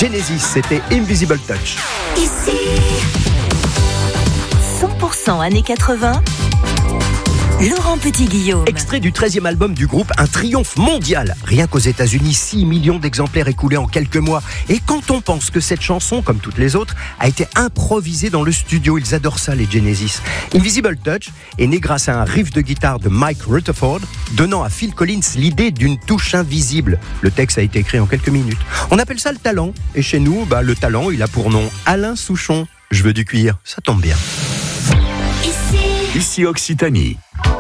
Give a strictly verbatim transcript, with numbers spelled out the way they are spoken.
Genesis, c'était Invisible Touch. Ici cent pour cent années quatre-vingts, Laurent Petit-Guillaume. Extrait du treizième album du groupe, un triomphe mondial. Rien qu'aux États-Unis, six millions d'exemplaires écoulés en quelques mois. Et quand on pense que cette chanson, comme toutes les autres, a été improvisée dans le studio, ils adorent ça les Genesis. Invisible Touch est né grâce à un riff de guitare de Mike Rutherford, donnant à Phil Collins l'idée d'une touche invisible. Le texte a été écrit en quelques minutes. On appelle ça le talent. Et chez nous, bah, le talent, il a pour nom Alain Souchon. Je veux du cuir, ça tombe bien. Ici Ici Occitanie.